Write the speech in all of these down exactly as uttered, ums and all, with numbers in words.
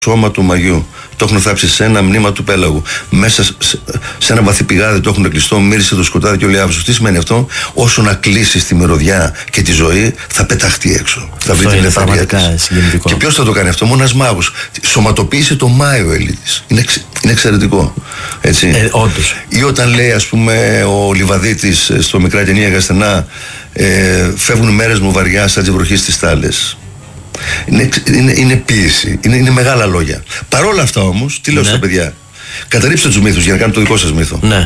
σώμα του Μαγιού. Το έχουν θάψει σε ένα μνήμα του Πέλαγου. Μέσα σε, σε ένα βαθύ πηγάδι το έχουν κλειστό, μύρισε το σκοτάδι και όλοι άβυσο. Τι σημαίνει αυτό? Όσο να κλείσει τη μυρωδιά και τη ζωή, θα πεταχτεί έξω. Θα βρει την ελευθερία της. Και ποιος θα το κάνει αυτό? Μόνο ένας μάγος. Σωματοποίησε το Μάιο ο Ελίτης. Είναι, είναι εξαιρετικό. Έτσι. Ε, όντως. Ή όταν λέει, ας πούμε, ο Λιβαδίτης στο Μικρά και Νία Γασθενά, ε, φεύγουν μέρες μου βαριά σαν τη βροχή στις τάλες. Είναι, είναι, είναι ποίηση, είναι, είναι μεγάλα λόγια. Παρ' όλα αυτά όμως, τι λέω ναι. στα παιδιά? Καταρρύψτε τους μύθους για να κάνετε το δικό σας μύθο. Ναι.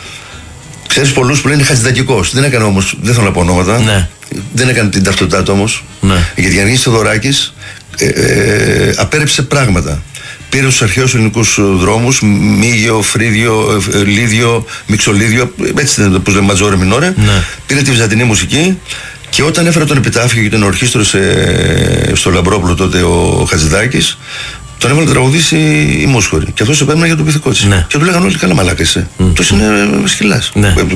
Ξέρεις πολλούς που λένε Χατζηδακικός. Δεν έκανε όμως, δεν θέλω να πω ονόματα. Ναι. Δεν έκανε την ταυτότητά του όμως. Ναι. Γιατί για να γίνει Θεοδωράκης ε, ε, απέρριψε πράγματα. Πήρε στους αρχαίους ελληνικούς δρόμους, Μύγιο, Φρύδιο, ε, Λίδιο, Μιξολίδιο, έτσι δεν το λέμε, Ματζόρε Μινόρε. Ναι. Πήρε τη βυζαντινή μουσική. Και όταν έφερε τον επιτάφιο και τον ορχήστρωσε στο Λαμπρόπουλο τότε ο Χατζηδάκης, τον έβαλε να τραγουδήσει η Μόσχορη. Και αυτός επέμενε για το πυθικό της. Ναι. Και του λέγανε όλοι, καλά μαλάκα είσαι. Mm. Τους είναι σκυλάς. Ναι, ναι,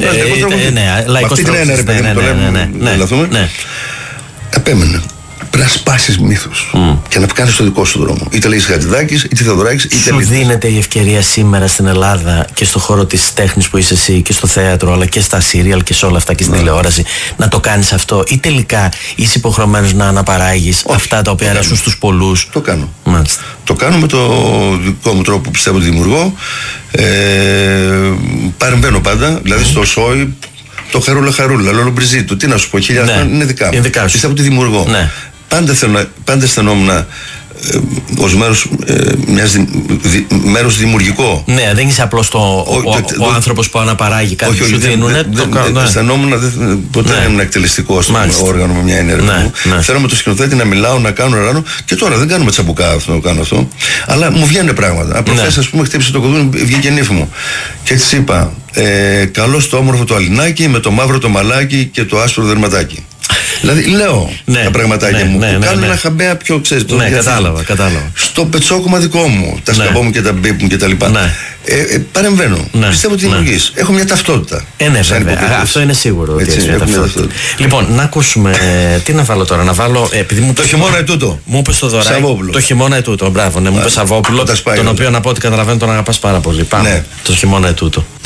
ναι, λαϊκός τραγουδιστής. Αυτή την έννοια, ρε παιδί, το λέμε. Επέμενε. Πρέπει να σπάσεις μύθους mm. και να κάνεις το δικό σου δρόμο. Είτε λέγεις Χατζηδάκης, είτε Θεοδωράκης, είτε Σου δίνεται η ευκαιρία σήμερα στην Ελλάδα και στο χώρο της τέχνης που είσαι εσύ και στο θέατρο, αλλά και στα σύριαλ και σε όλα αυτά και στην mm. τηλεόραση, να το κάνεις αυτό, ή τελικά είσαι υποχρεωμένος να αναπαράγεις Όχι, αυτά τα οποία αρέσουν στους πολλούς? Το κάνω. Μάλιστα. Το κάνω με το δικό μου τρόπο που πιστεύω ότι δημιουργώ. Ε, παρεμβαίνω πάντα, δηλαδή mm. στο σόι. Το χαρούλα χαρούλα, Λόλο Μπριζίτου, τι να σου πω, χιλιάδες ναι. είναι δικά μου. Πιστεύω ότι δημιουργώ. Ναι. Πάντα, θέλω, πάντα αισθανόμουν ε, ως μέρος, ε, μιας δη, δη, μέρος δημιουργικό. Ναι, δεν είσαι απλώς το, ο, ο, ο, ο άνθρωπος που αναπαράγει κάτι που σου δίνουνε. Ναι. Αισθανόμουν, ποτέ δεν ήμουν εκτελεστικό στο όργανο με μια ενέργεια μου. Ναι. Θέλω με το σκηνοθέτη να μιλάω, να κάνω ράνο. Και τώρα δεν κάνουμε τσαμπουκά αυτό, να κάνω αυτό. Αλλά μου βγαίνουν πράγματα. Από χθες, ας πούμε, χτύπησε το κουδούνι, βγήκε νύφη μου. Και έτσι είπα, ε, καλώς το όμορφο το αλινάκι με το μαύρο το μαλάκι και το άσπρο δερματάκι. Δηλαδή λέω ναι, τα πραγματάκια ναι, μου ναι, που ναι, κάνουν ναι. ένα χαμπέα πιο, ξέρεις, το ναι, κατάλαβα, κατάλαβα. Στο πετσόκομα δικό μου, τα ναι. σκαμπό μου και τα μπίπ μου και τα λοιπά. Ναι. Ε, ε, παρεμβαίνω. Ναι. Πιστεύω ότι δημιουργείς. Ναι. Έχω μια ταυτότητα. Ε, ναι, βέβαια. Αυτό είναι σίγουρο. Έτσι, ότι μια ταυτότητα. Λοιπόν, να ακούσουμε. Τι να βάλω τώρα, να βάλω. Επειδή μου το χειμώνα ετούτο. Μου είπε το δωράκι. Το χειμώνα ετούτο. Μπράβο, ναι, μου είπε Σαββόπουλο. Τον οποίο να πω ότι καταλαβαίνω τον αγαπάς πάρα πολύ. Πάμε. Το χειμώνα ετούτο.